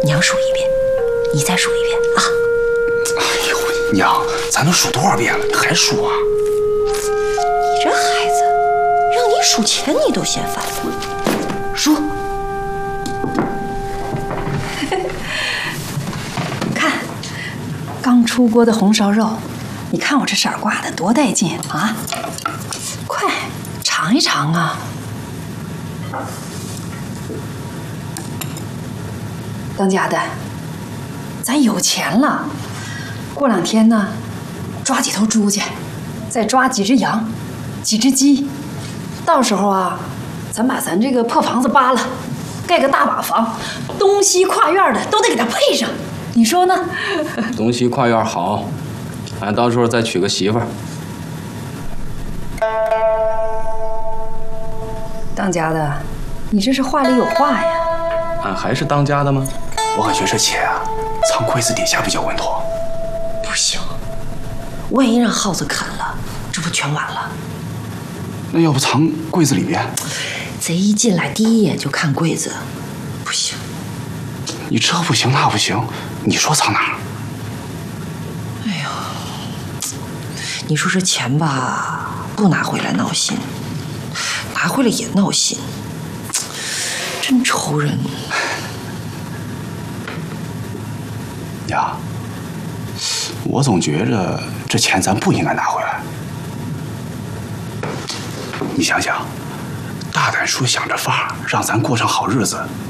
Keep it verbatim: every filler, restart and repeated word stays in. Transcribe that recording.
娘数一遍，你再数一遍啊！ 哎呦，娘，咱都数多少遍了，你还数啊？ 你这孩子，让你数钱你都嫌烦。数。看，刚出锅的红烧肉，你看我这色儿挂的多带劲啊！快尝一尝啊！当家的，咱有钱了，过两天呢，抓几头猪去，再抓几只羊，几只鸡，到时候啊，咱把咱这个破房子扒了，盖个大瓦房，东西跨院的都得给它配上，你说呢？ 东西跨院好，俺到时候再娶个媳妇儿。 当家的，你这是话里有话呀。 俺还是当家的吗？ 我感觉这钱啊，藏柜子底下比较稳妥。 不行，万一让耗子啃了，这不全完了？ 那要不藏柜子里边？ 贼一进来第一眼就看柜子，不行。 你这不行那不行，你说藏哪儿？ 哎呀，你说这钱吧，不拿回来闹心，拿回来也闹心，真愁人。 娘，我总觉着这钱咱不应该拿回来。你想想，大胆说想着法让咱过上好日子，